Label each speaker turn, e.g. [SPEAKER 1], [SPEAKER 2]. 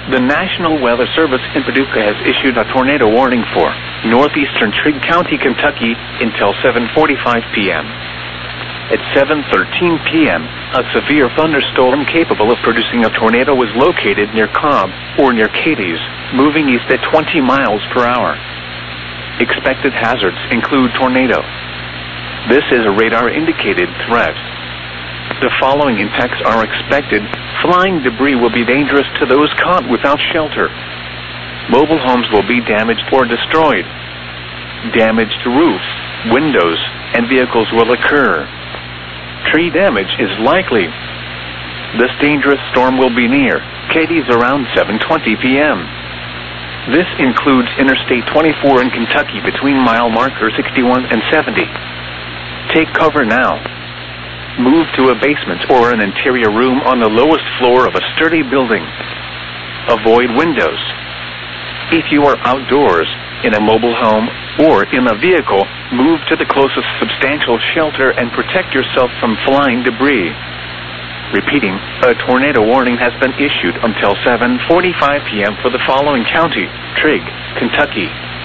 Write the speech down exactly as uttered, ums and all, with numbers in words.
[SPEAKER 1] The National Weather Service in Paducah has issued a tornado warning for northeastern Trigg County, Kentucky until seven forty-five p m At seven thirteen p m, a severe thunderstorm capable of producing a tornado was located near Cobb or near Cadiz, moving east at twenty miles per hour. Expected hazards include tornado. This is a radar-indicated threat. The following impacts are expected. Flying debris will be dangerous to those caught without shelter. Mobile homes will be damaged or destroyed. Damage to roofs, windows, and vehicles will occur. Tree damage is likely. This dangerous storm will be near Cadiz around seven twenty p m This includes Interstate twenty-four in Kentucky between mile marker sixty-one and seventy. Take cover now. Move to a basement or an interior room on the lowest floor of a sturdy building. Avoid windows. If you are outdoors, in a mobile home, or in a vehicle, move to the closest substantial shelter and protect yourself from flying debris. Repeating, a tornado warning has been issued until seven forty-five p m for the following county: Trigg, Kentucky,